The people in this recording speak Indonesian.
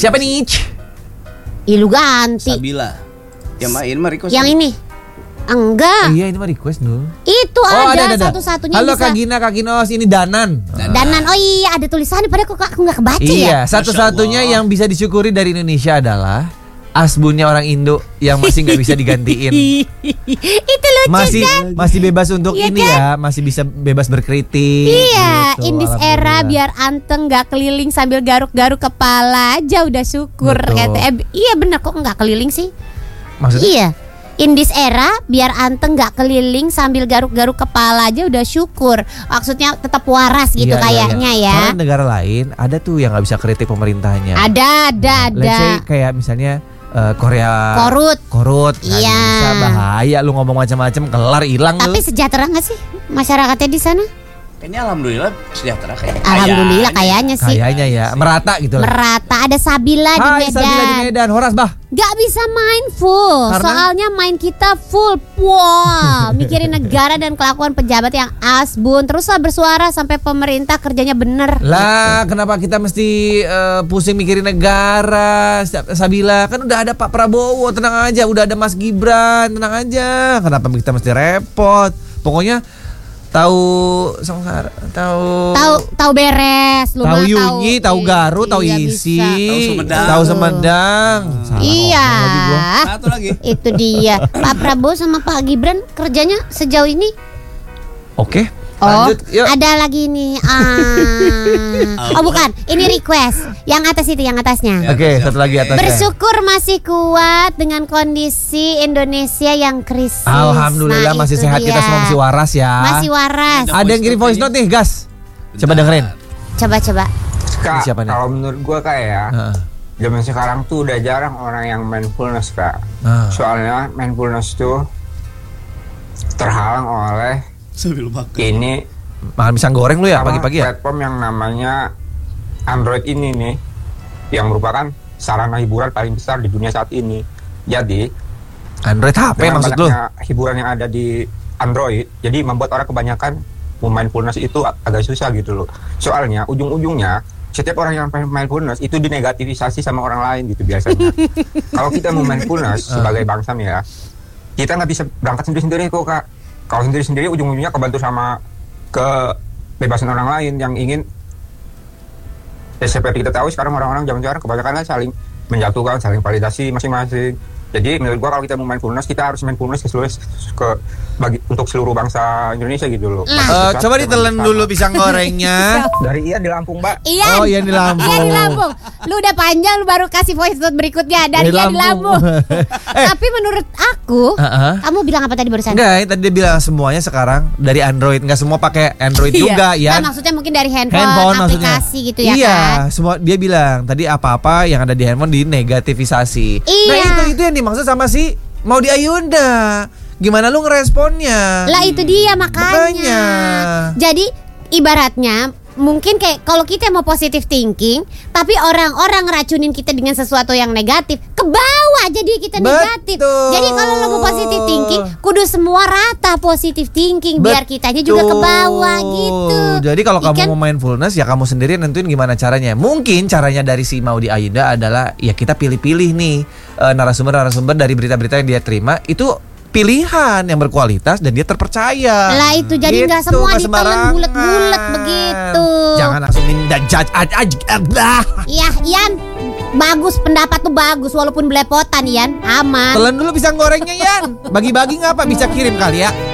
Siapa nih? Lu ganti. Sabila. Yang main mah request. Yang ini. Enggak. Iya ini mah request Nul. Itu ada satu-satunya. Halo bisa. Kak Gina, Kak Ginos, ini Danan. Danan. Oh iya ada tulisannya, padahal kok aku nggak kebaca ya. Iya, satu-satunya yang bisa disyukuri dari Indonesia adalah asbunnya orang Indo yang masih nggak bisa digantiin. Itu lucu kan? Masih bebas untuk Iya ini kan? ya, masih bisa bebas berkritik. Iya, gitu, in this era biar anteng gak keliling sambil garuk-garuk kepala aja udah syukur. Betul. Iya bener, kok gak keliling sih? Maksudnya? Iya. In this era biar anteng gak keliling sambil garuk-garuk kepala aja udah syukur. Maksudnya tetap waras gitu kayaknya ya. Karena negara lain ada tuh yang nggak bisa kritik pemerintahnya. Ada. Let's say kayak misalnya Korea korut. Nah, Iya. Indonesia bahaya lu ngomong macam-macam kelar hilang lu. Tapi sejahtera gak sih masyarakatnya di sana? Ini alhamdulillah sejahtera kayaknya. Alhamdulillah kayaknya sih. Kayaknya ya merata gitu lah. Merata. Ada Sabila di Hai Medan. Sabila di Medan, Horas bah. Gak bisa main full. Karena? Soalnya main kita full. Wah, mikirin negara dan kelakuan pejabat yang asbun. Teruslah bersuara sampai pemerintah kerjanya bener. Lah, kenapa kita mesti pusing mikirin negara? Sabila, kan udah ada Pak Prabowo, tenang aja. Udah ada Mas Gibran, tenang aja. Kenapa kita mesti repot? Pokoknya tahu beres, lu tahu mah Yunyi, tahu Garut, tahu iya, Isi, bisa. tahu Sumedang. Salah Iya. ngomong lagi gua. Satu lagi. Itu dia. Pak Prabowo sama Pak Gibran kerjanya sejauh ini. Oke. Oh, Lanjut, yuk. ada lagi nih. Oh bukan, ini request. Yang atas itu, yang atasnya. Oke, satu lagi atasnya. Bersyukur masih kuat dengan kondisi Indonesia yang krisis. Alhamdulillah Nah, masih itu sehat, dia. kita semua masih waras ya. Masih waras. Ada yang kirim voice note nih, gas. Coba dengerin. Coba. Kak, Siapa nih? kalau menurut gue Kak ya, Heeh. zaman sekarang tuh udah jarang orang yang mindfulness Kak. Soalnya mindfulness tuh terhalang oleh Sambil makan. ini Makan pisang goreng lu ya apa, pagi-pagi ya? platform yang namanya Android ini nih, yang merupakan sarana hiburan paling besar di dunia saat ini. Jadi Android HP dengan maksud lu? banyaknya hiburan yang ada di Android, jadi membuat orang kebanyakan mindfulness itu agak susah gitu loh. Soalnya ujung-ujungnya setiap orang yang mindfulness itu dinegativisasi sama orang lain gitu biasanya. Kalau kita mau mindfulness sebagai bangsa nih ya, kita nggak bisa berangkat sendiri-sendiri kok Kak. Kalau sendiri-sendiri ujung-ujungnya kebantu sama kebebasan orang lain yang ingin seperti kita tahu sekarang orang-orang zaman sekarang kebanyakan kan saling menjatuhkan, saling validasi masing-masing. Jadi menurut gua kalau kita mau mindfulness, kita harus mindfulness untuk seluruh bangsa Indonesia gitu loh. Coba ditelan dulu pisang gorengnya. Dari Ian di Lampung, Mbak. Ian. Oh, Ian di Lampung. Ian di Lampung. Lu udah panjang, lu baru kasih voice note berikutnya dari Ian di Lampung. Tapi menurut aku, kamu bilang apa tadi barusan? Enggak, tadi dia bilang semuanya sekarang dari Android. Enggak semua pakai Android juga ya. Nah, maksudnya mungkin dari handphone aplikasi maksudnya. gitu ya iya, kan? semua dia bilang tadi apa-apa yang ada di handphone dinegativisasi. Iya. Nah, itu yang dimaksud sama si Maudy Ayunda. Gimana lu ngeresponnya? Lah itu dia makanya. Jadi ibaratnya mungkin kayak kalau kita mau positive thinking, tapi orang-orang ngeracunin kita dengan sesuatu yang negatif, ke bawah jadi kita negatif. Jadi kalau lo mau positive thinking, kudu semua rata positive thinking biar kitanya juga ke bawah gitu. Jadi kalau kamu mau mindfulness ya kamu sendiri nentuin gimana caranya. Mungkin caranya dari si Maudy Ayunda adalah ya kita pilih-pilih nih narasumber-narasumber dari berita-berita yang dia terima itu pilihan yang berkualitas dan dia terpercaya. Lah itu jadi nggak gitu, semua ditelan bulet-bulet begitu. Jangan langsung judge Iya, Ian, bagus pendapat tuh bagus walaupun belepotan Ian, aman. Telan dulu pisang gorengnya Yan. Bagi-bagi nggak apa bisa kirim kali ya.